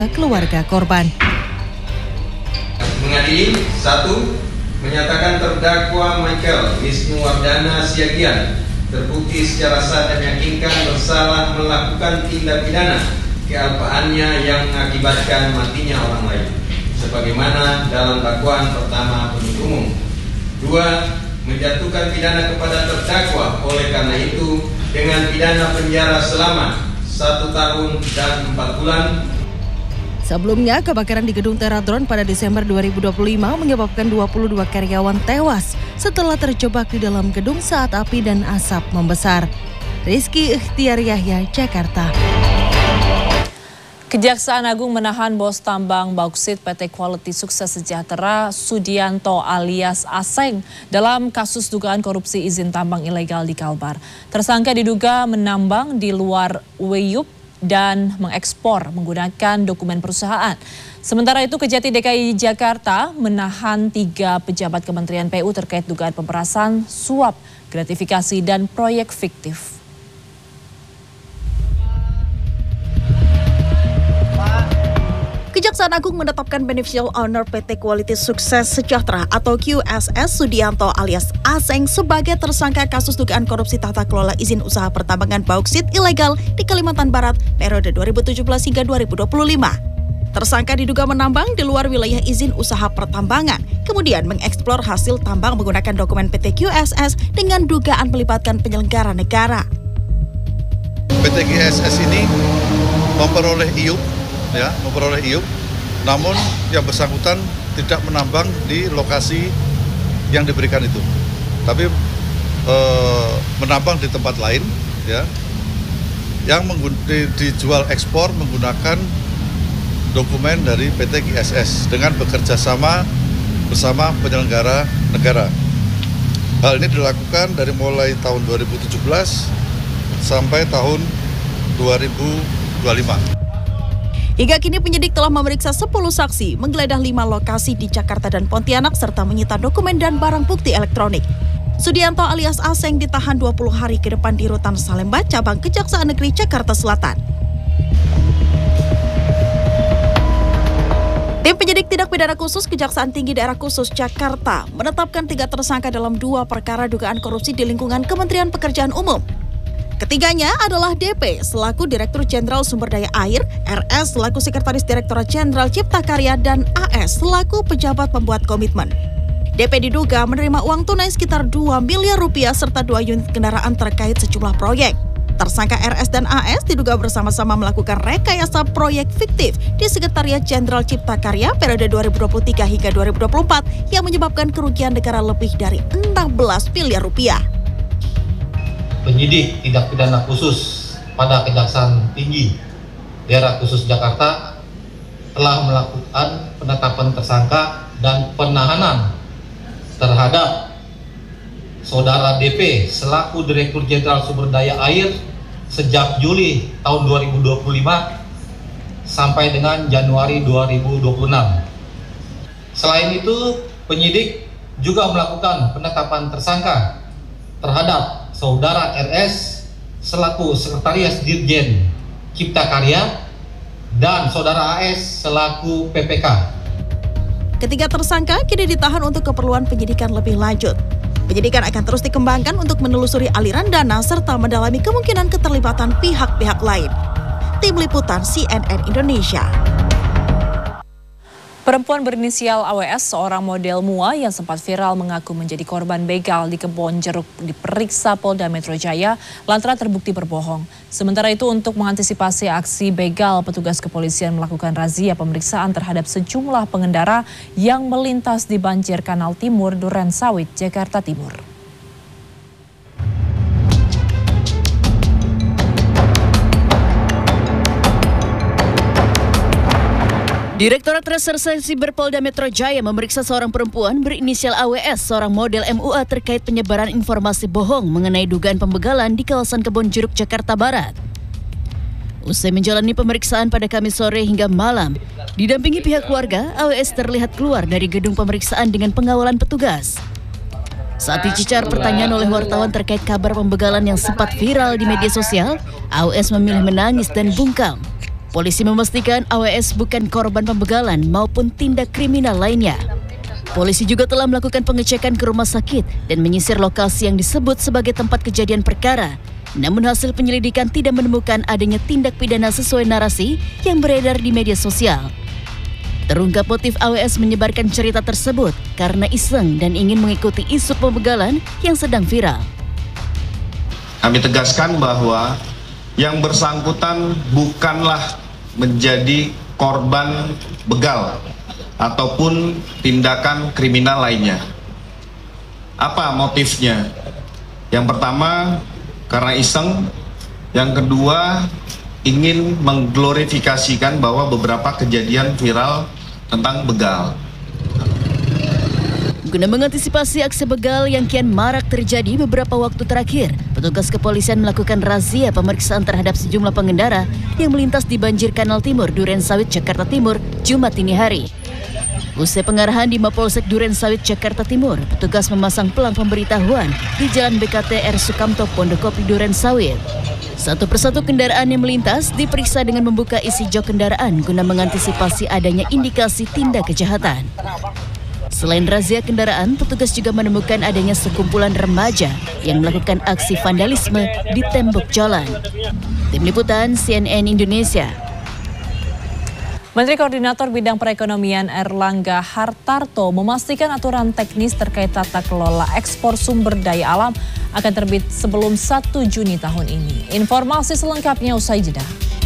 keluarga korban. Mengadili 1. Menyatakan terdakwa Michael Wisnuwardana Siagian terbukti secara sah dan meyakinkan bersalah melakukan tindak pidana kealpaannya yang mengakibatkan matinya orang lain, sebagaimana dalam dakwaan pertama penuntut umum. 2. Menjatuhkan pidana kepada terdakwa oleh karena itu dengan pidana penjara selama 1 tahun dan 4 bulan. Sebelumnya, kebakaran di gedung Teradron pada Desember 2025 menyebabkan 22 karyawan tewas setelah terjebak di dalam gedung saat api dan asap membesar. Rizky Ikhtiar Yahya, Jakarta. Kejaksaan Agung menahan bos tambang bauksit PT Quality Sukses Sejahtera Sudianto alias Aseng dalam kasus dugaan korupsi izin tambang ilegal di Kalbar. Tersangka diduga menambang di luar WIUP dan mengekspor menggunakan dokumen perusahaan. Sementara itu, Kejati DKI Jakarta menahan 3 pejabat Kementerian PU terkait dugaan pemerasan, suap, gratifikasi, dan proyek fiktif. Kejaksaan Agung menetapkan beneficial owner PT Quality Sukses Sejahtera atau QSS Sudianto alias Aseng sebagai tersangka kasus dugaan korupsi tata kelola izin usaha pertambangan bauksit ilegal di Kalimantan Barat periode 2017 hingga 2025. Tersangka diduga menambang di luar wilayah izin usaha pertambangan, kemudian mengeksplor hasil tambang menggunakan dokumen PT QSS dengan dugaan melibatkan penyelenggara negara. PT QSS ini memperoleh IUP, namun yang bersangkutan tidak menambang di lokasi yang diberikan itu, tapi menambang di tempat lain, yang dijual ekspor menggunakan dokumen dari PT QSS dengan bekerja sama bersama penyelenggara negara. Hal ini dilakukan dari mulai tahun 2017 sampai tahun 2025. Hingga kini penyidik telah memeriksa 10 saksi, menggeledah 5 lokasi di Jakarta dan Pontianak, serta menyita dokumen dan barang bukti elektronik. Sudianto alias Aseng ditahan 20 hari ke depan di Rutan Salemba, Cabang Kejaksaan Negeri Jakarta Selatan. Tim penyidik tindak pidana khusus Kejaksaan Tinggi Daerah Khusus Jakarta menetapkan 3 tersangka dalam 2 perkara dugaan korupsi di lingkungan Kementerian Pekerjaan Umum. Ketiganya adalah DP selaku Direktur Jenderal Sumber Daya Air, RS selaku Sekretaris Direktorat Jenderal Cipta Karya, dan AS selaku pejabat pembuat komitmen. DP diduga menerima uang tunai sekitar 2 miliar rupiah serta 2 unit kendaraan terkait sejumlah proyek. Tersangka RS dan AS diduga bersama-sama melakukan rekayasa proyek fiktif di Sekretariat Jenderal Cipta Karya periode 2023 hingga 2024 yang menyebabkan kerugian negara lebih dari 16 miliar rupiah. Penyidik tindak pidana khusus pada Kejaksaan Tinggi Daerah Khusus Jakarta telah melakukan penetapan tersangka dan penahanan terhadap Saudara DP selaku Direktur Jenderal Sumber Daya Air sejak Juli tahun 2025 sampai dengan Januari 2026. Selain itu, penyidik juga melakukan penetapan tersangka terhadap Saudara RS selaku Sekretaris Dirjen Cipta Karya dan Saudara AS selaku PPK. Ketiga tersangka kini ditahan untuk keperluan penyidikan lebih lanjut. Penyidikan akan terus dikembangkan untuk menelusuri aliran dana serta mendalami kemungkinan keterlibatan pihak-pihak lain. Tim Liputan CNN Indonesia. Perempuan berinisial AWS, seorang model MUA yang sempat viral mengaku menjadi korban begal di Kebon Jeruk diperiksa Polda Metro Jaya lantaran terbukti berbohong. Sementara itu, untuk mengantisipasi aksi begal, petugas kepolisian melakukan razia pemeriksaan terhadap sejumlah pengendara yang melintas di Banjir Kanal Timur, Durensawit, Jakarta Timur. Direktorat Reserse Siber Polda Metro Jaya memeriksa seorang perempuan berinisial AWS, seorang model MUA terkait penyebaran informasi bohong mengenai dugaan pembegalan di kawasan Kebon Jeruk, Jakarta Barat. Usai menjalani pemeriksaan pada Kamis sore hingga malam, didampingi pihak keluarga, AWS terlihat keluar dari gedung pemeriksaan dengan pengawalan petugas. Saat dicecar pertanyaan oleh wartawan terkait kabar pembegalan yang sempat viral di media sosial, AWS memilih menangis dan bungkam. Polisi memastikan AWS bukan korban pembegalan maupun tindak kriminal lainnya. Polisi juga telah melakukan pengecekan ke rumah sakit dan menyisir lokasi yang disebut sebagai tempat kejadian perkara. Namun hasil penyelidikan tidak menemukan adanya tindak pidana sesuai narasi yang beredar di media sosial. Terungkap motif AWS menyebarkan cerita tersebut karena iseng dan ingin mengikuti isu pembegalan yang sedang viral. Kami tegaskan bahwa yang bersangkutan bukanlah menjadi korban begal ataupun tindakan kriminal lainnya. Apa motifnya? Yang pertama, karena iseng. Yang kedua, ingin mengglorifikasikan bahwa beberapa kejadian viral tentang begal. Guna mengantisipasi aksi begal yang kian marak terjadi beberapa waktu terakhir, petugas kepolisian melakukan razia pemeriksaan terhadap sejumlah pengendara yang melintas di banjir Kanal Timur, Durensawit, Jakarta Timur, Jumat dini hari. Usai pengarahan di Mapolsek Durensawit, Jakarta Timur, petugas memasang pelang pemberitahuan di Jalan BKT R. Sukamto, Pondokopi, Durensawit. Satu persatu kendaraan yang melintas diperiksa dengan membuka isi jok kendaraan guna mengantisipasi adanya indikasi tindak kejahatan. Selain razia kendaraan, petugas juga menemukan adanya sekumpulan remaja yang melakukan aksi vandalisme di tembok jalan. Tim Liputan CNN Indonesia. Menteri Koordinator Bidang Perekonomian Erlangga Hartarto memastikan aturan teknis terkait tata kelola ekspor sumber daya alam akan terbit sebelum 1 Juni tahun ini. Informasi selengkapnya usai jeda.